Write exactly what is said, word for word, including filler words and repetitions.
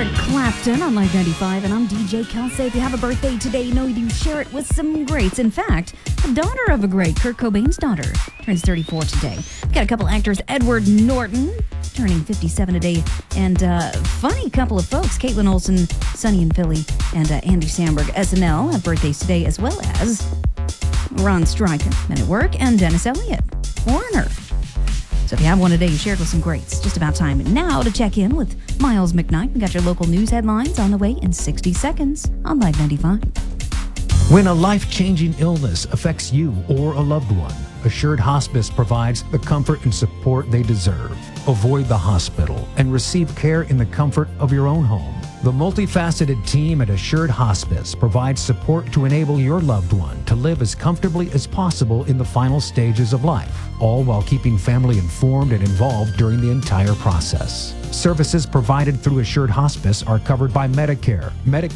Eric Clapton on Live ninety-five, and I'm D J Kelsey. If you have a birthday today, know you share it with some greats. In fact, the daughter of a great, Kurt Cobain's daughter, turns thirty-four today. We've got a couple actors, Edward Norton, turning fifty-seven today, and uh, funny couple of folks, Caitlin Olsen, Sonny and Philly, and uh, Andy Samberg. S N L have birthdays today, as well as Ron Stryker, Men at Work, and Dennis Elliott, Foreigner. So if you have one today, you shared with some greats. Just about time now to check in with Miles McKnight. We got your local news headlines on the way in sixty seconds on Live ninety-five. When a life-changing illness affects you or a loved one, Assured Hospice provides the comfort and support they deserve. Avoid the hospital and receive care in the comfort of your own home. The multifaceted team at Assured Hospice provides support to enable your loved one to live as comfortably as possible in the final stages of life, all while keeping family informed and involved during the entire process. Services provided through Assured Hospice are covered by Medicare, Medicaid,